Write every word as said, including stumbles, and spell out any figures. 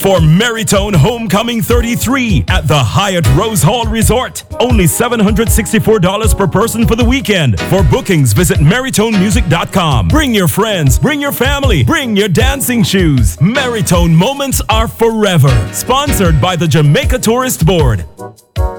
for Maritone Homecoming thirty-three at the Hyatt Rose Hall Resort. Only seven hundred sixty-four dollars per person for the weekend. For bookings, visit maritone music dot com. Bring your friends, bring your family, bring your dancing shoes. Maritone moments are forever. Sponsored by the Jamaica Tourist Board.